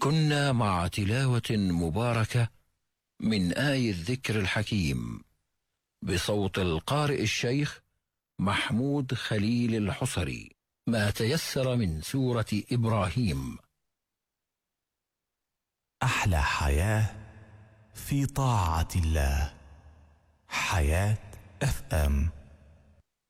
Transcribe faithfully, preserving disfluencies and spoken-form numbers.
كنا مع تلاوة مباركة من آي الذكر الحكيم بصوت القارئ الشيخ محمود خليل الحصري، ما تيسر من سورة إبراهيم. أحلى حياة في طاعة الله. حياة اف ام.